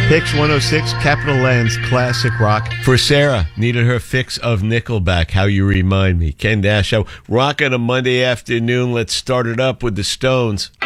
Picks 106, Capital Land's classic rock. For Sarah, needed her fix of Nickelback, How You Remind Me. Ken Dash Show, rocking a Monday afternoon. Let's start it up with the Stones.